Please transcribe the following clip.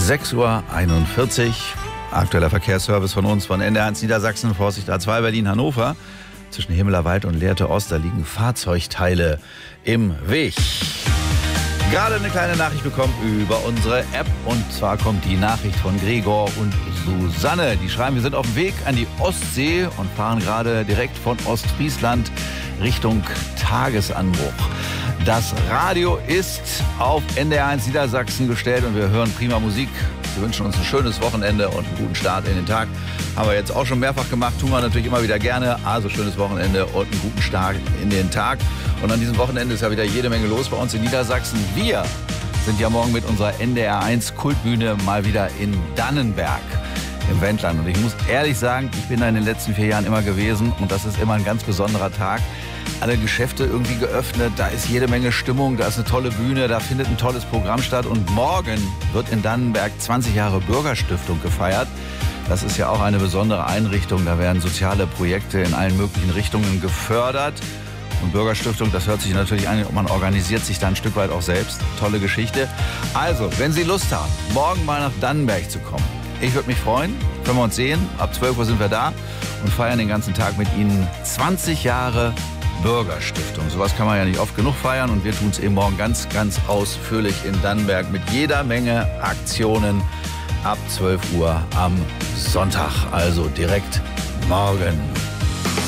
6:41 Uhr. Aktueller Verkehrsservice von uns, von NDR1 Niedersachsen, Vorsicht A2 Berlin-Hannover. Zwischen Himmelerwald und Lehrte Ost, da liegen Fahrzeugteile im Weg. Gerade eine kleine Nachricht bekommen über unsere App. Und zwar kommt die Nachricht von Gregor und Susanne. Die schreiben, wir sind auf dem Weg an die Ostsee und fahren gerade direkt von Ostfriesland Richtung Tagesanbruch. Das Radio ist auf NDR1 Niedersachsen gestellt und wir hören prima Musik. Wir wünschen uns ein schönes Wochenende und einen guten Start in den Tag. Haben wir jetzt auch schon mehrfach gemacht, tun wir natürlich immer wieder gerne. Also schönes Wochenende und einen guten Start in den Tag. Und an diesem Wochenende ist ja wieder jede Menge los bei uns in Niedersachsen. Wir sind ja morgen mit unserer NDR1 Kultbühne mal wieder in Dannenberg im Wendland. Und ich muss ehrlich sagen, ich bin da in den letzten 4 Jahren immer gewesen und das ist immer ein ganz besonderer Tag. Alle Geschäfte irgendwie geöffnet, da ist jede Menge Stimmung, da ist eine tolle Bühne, da findet ein tolles Programm statt. Und morgen wird in Dannenberg 20 Jahre Bürgerstiftung gefeiert. Das ist ja auch eine besondere Einrichtung, da werden soziale Projekte in allen möglichen Richtungen gefördert. Und Bürgerstiftung, das hört sich natürlich an, man organisiert sich da ein Stück weit auch selbst. Tolle Geschichte. Also, wenn Sie Lust haben, morgen mal nach Dannenberg zu kommen, ich würde mich freuen, können wir uns sehen. Ab 12 Uhr sind wir da und feiern den ganzen Tag mit Ihnen 20 Jahre Bürgerstiftung. Sowas kann man ja nicht oft genug feiern und wir tun es eben morgen ganz, ganz ausführlich in Dannenberg mit jeder Menge Aktionen ab 12 Uhr am Sonntag. Also direkt morgen.